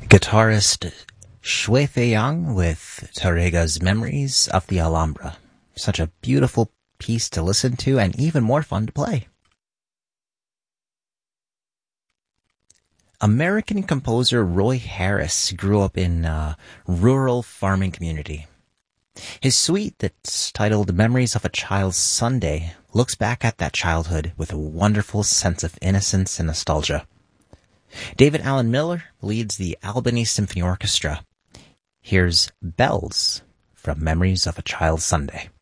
Guitarist Shui Fei-yang with Tarega's Memories of the Alhambra. Such a beautiful piece to listen to and even more fun to play. American composer Roy Harris grew up in a rural farming community. His suite that's titled Memories of a Child's Sunday looks back at that childhood with a wonderful sense of innocence and nostalgia. David Alan Miller leads the Albany Symphony Orchestra. Here's Bells from Memories of a Child's Sunday.